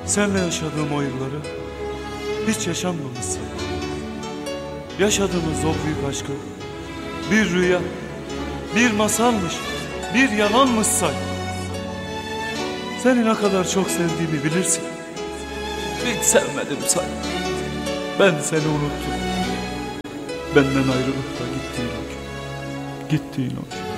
Seninle yaşadığım o yılları hiç yaşanmamışsın. Yaşadığımız o büyük aşkı bir rüya, bir masalmış, bir yalanmış say. Seni ne kadar çok sevdiğimi bilirsin. Hiç sevmedim say. Ben seni unuttum. Benden ayrılıp da gittiğin o gün. Gittiğin o gün.